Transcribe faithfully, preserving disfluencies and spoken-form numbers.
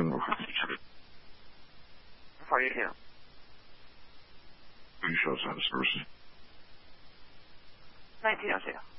How far are you here? Are you sure it's out of services? nineteen oh two.